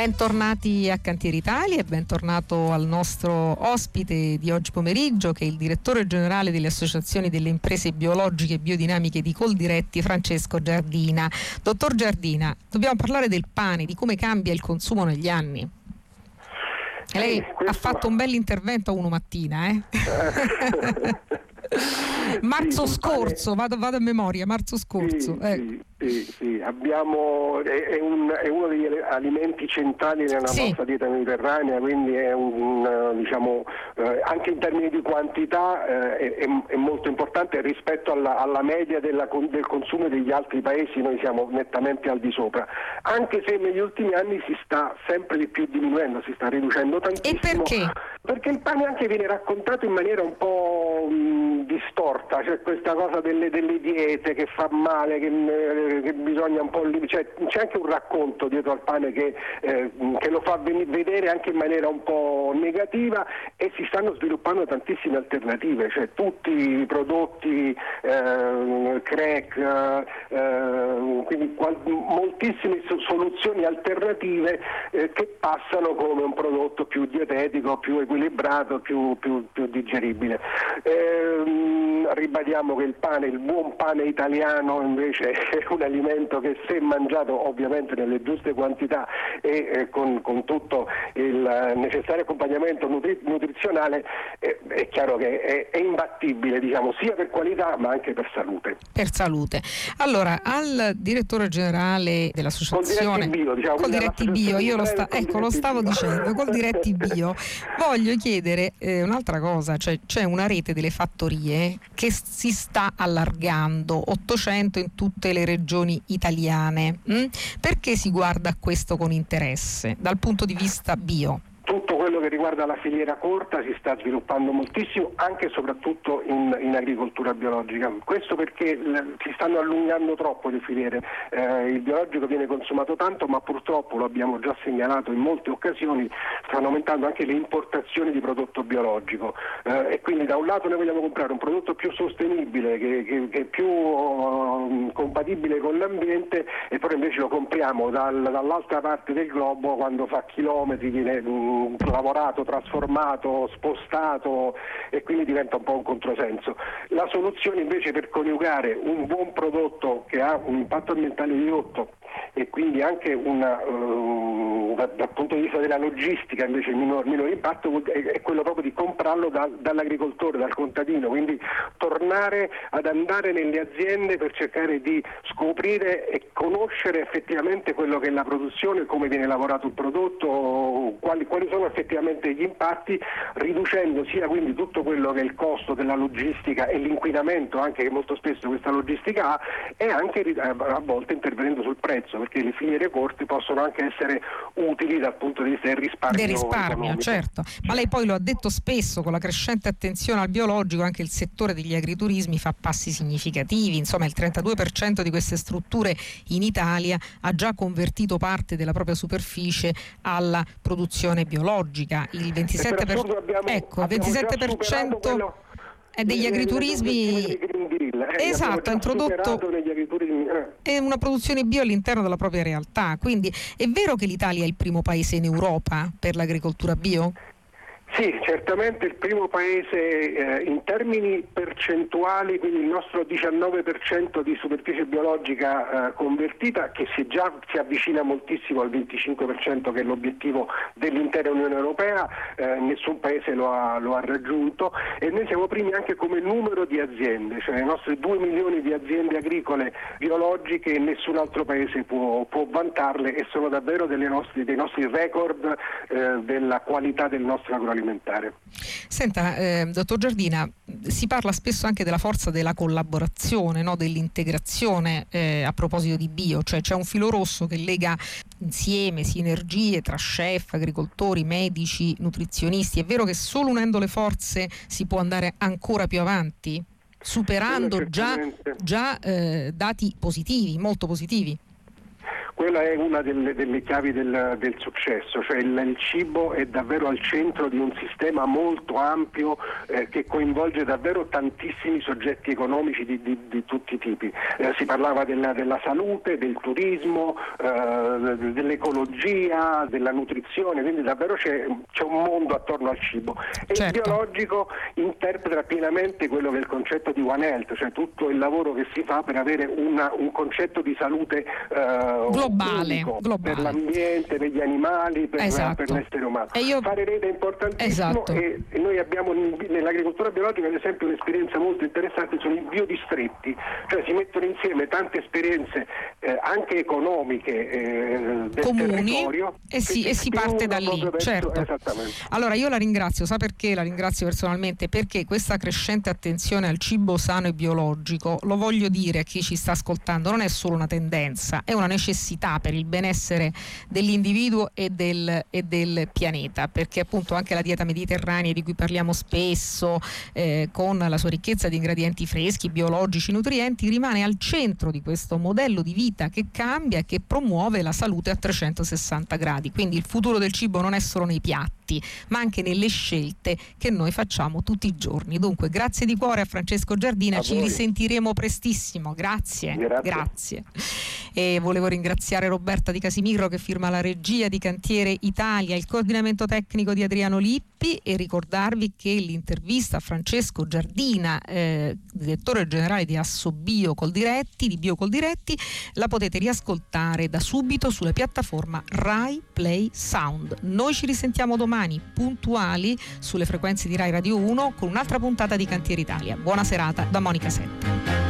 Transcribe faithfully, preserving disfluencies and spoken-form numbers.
Bentornati a Cantieri Italia e bentornato al nostro ospite di oggi pomeriggio, che è il direttore generale delle associazioni delle imprese biologiche e biodinamiche di Coldiretti, Francesco Giardina. Dottor Giardina, dobbiamo parlare del pane, di come cambia il consumo negli anni. E lei sì, questo... ha fatto un bell'intervento a Uno Mattina, eh? marzo sì, scorso, vado, vado a memoria, marzo scorso. Sì, ecco. sì, sì, sì. Abbiamo, è, è, un, è uno degli alimenti centrali nella Sì. nostra dieta mediterranea, quindi è un, diciamo, eh, anche in termini di quantità eh, è, è molto importante rispetto alla, alla media della, del consumo degli altri paesi. Noi siamo nettamente al di sopra, anche se negli ultimi anni si sta sempre di più diminuendo, si sta riducendo tantissimo. E perché? Perché il pane anche viene raccontato in maniera un po' mh, distorta, cioè questa cosa delle, delle diete che fa male, che, eh, che bisogna un po' lì, cioè, c'è anche un racconto dietro al pane che, eh, che lo fa ven- vedere anche in maniera un po' negativa, e si stanno sviluppando tantissime alternative, cioè tutti i prodotti eh, crack, eh, quindi qual- moltissime so- soluzioni alternative eh, che passano come un prodotto più dietetico, più equilibrato, più, più, più digeribile. Ehm, ribadiamo che il pane, il buon pane italiano invece è un alimento che, se mangiato ovviamente nelle giuste quantità e eh, con, con tutto il necessario accompagnamento nutri- nutrizionale, eh, è chiaro che è, è imbattibile, diciamo, sia per qualità ma anche per salute. Per salute. Allora, al direttore generale dell'associazione Coldiretti Bio, diciamo, Coldiretti Bio, io lo, sta, ecco, lo stavo dicendo, Coldiretti Bio, voglio chiedere eh, un'altra cosa, cioè c'è una rete delle fattorie che si sta allargando, ottocento in tutte le regioni italiane. Mm? Perché si guarda a questo con interesse dal punto di vista bio? Tutto quello che riguarda la filiera corta si sta sviluppando moltissimo, anche e soprattutto in, in agricoltura biologica. Questo perché l- si stanno allungando troppo le filiere. Eh, il biologico viene consumato tanto, ma purtroppo, lo abbiamo già segnalato in molte occasioni, stanno aumentando anche le importazioni di prodotto biologico. Eh, e quindi da un lato noi vogliamo comprare un prodotto più sostenibile, che, che, che è più uh, compatibile con l'ambiente, e poi invece lo compriamo dal, dall'altra parte del globo, quando fa chilometri, viene mh, lavorato, trasformato, spostato, e quindi diventa un po' un controsenso. La soluzione invece per coniugare un buon prodotto che ha un impatto ambientale ridotto e quindi anche una, uh, da, dal punto di vista della logistica invece il minor, minor impatto è, è quello proprio di comprarlo da, dall'agricoltore, dal contadino, quindi tornare ad andare nelle aziende per cercare di scoprire e conoscere effettivamente quello che è la produzione, come viene lavorato il prodotto, quali, quali sono effettivamente gli impatti, riducendo sia quindi tutto quello che è il costo della logistica e l'inquinamento anche che molto spesso questa logistica ha, e anche a volte intervenendo sul prezzo, perché le filiere corte possono anche essere utili dal punto di vista del risparmio. Del risparmio, economico. Certo. Ma lei poi lo ha detto spesso, con la crescente attenzione al biologico anche il settore degli agriturismi fa passi significativi. Insomma, il trentadue per cento di queste strutture in Italia ha già convertito parte della propria superficie alla produzione biologica. Il ventisette per cento, abbiamo, ecco, il ventisette per cento è degli agriturismi. Eh, esatto, ha introdotto è una produzione bio all'interno della propria realtà. Quindi è vero che l'Italia è il primo paese in Europa per l'agricoltura bio? Sì, certamente il primo paese eh, in termini percentuali, quindi il nostro diciannove per cento di superficie biologica eh, convertita, che si già si avvicina moltissimo al venticinque per cento che è l'obiettivo dell'intera Unione Europea, eh, nessun paese lo ha, lo ha raggiunto, e noi siamo primi anche come numero di aziende, cioè le nostre due milioni di aziende agricole biologiche, nessun altro paese può, può vantarle, e sono davvero delle nostri, dei nostri record eh, della qualità del nostro agroalimentare. Senta, eh, dottor Giardina, si parla spesso anche della forza della collaborazione, no? Dell'integrazione eh, a proposito di bio, cioè c'è un filo rosso che lega insieme sinergie tra chef, agricoltori, medici, nutrizionisti. È vero che solo unendo le forze si può andare ancora più avanti, superando già, già eh, dati positivi, molto positivi? quella è una delle, delle chiavi del, del successo, cioè il, il cibo è davvero al centro di un sistema molto ampio eh, che coinvolge davvero tantissimi soggetti economici di, di, di tutti i tipi. Eh, si parlava della, della salute, del turismo, eh, dell'ecologia, della nutrizione, quindi davvero c'è, c'è un mondo attorno al cibo. E certo. Il biologico interpreta pienamente quello che è il concetto di One Health, cioè tutto il lavoro che si fa per avere una, un concetto di salute eh, globale, unico, globale per l'ambiente, per gli animali, per, esatto. per l'essere umano. E io... Fare rete è importantissimo esatto. e, e noi abbiamo nell'agricoltura biologica ad esempio un'esperienza molto interessante, sono i biodistretti, cioè si mettono insieme tante esperienze eh, anche economiche eh, del comuni territorio e si, e si parte da lì, certo. Allora io la ringrazio, sa perché la ringrazio personalmente? Perché questa crescente attenzione al cibo sano e biologico, lo voglio dire a chi ci sta ascoltando, non è solo una tendenza, è una necessità per il benessere dell'individuo e del, e del pianeta, perché appunto anche la dieta mediterranea di cui parliamo spesso, eh, con la sua ricchezza di ingredienti freschi, biologici, nutrienti, rimane al centro di questo modello di vita che cambia e che promuove la salute a trecentosessanta gradi. Quindi il futuro del cibo non è solo nei piatti, ma anche nelle scelte che noi facciamo tutti i giorni. Dunque grazie di cuore a Francesco Giardina, a ci voi. Risentiremo prestissimo. Grazie. Grazie. Grazie. E volevo ringraziare Roberta Di Casimiro che firma la regia di Cantiere Italia, il coordinamento tecnico di Adriano Lippi, e ricordarvi che l'intervista a Francesco Giardina, eh, direttore generale di Assobio Coldiretti, di Bio Coldiretti, la potete riascoltare da subito sulla piattaforma Rai Play Sound. Noi ci risentiamo domani puntuali sulle frequenze di Rai Radio uno con un'altra puntata di Cantiere Italia. Buona serata da Monica Setta.